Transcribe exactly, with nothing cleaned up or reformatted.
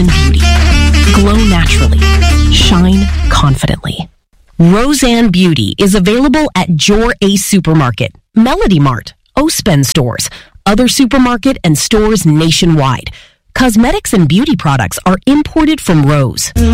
Beauty. Glow naturally. Shine confidently. Roseanne Beauty is available at Jor Ace Supermarket, Melody Mart, Ospen stores, other supermarket and stores nationwide. Cosmetics and beauty products are imported from Rose.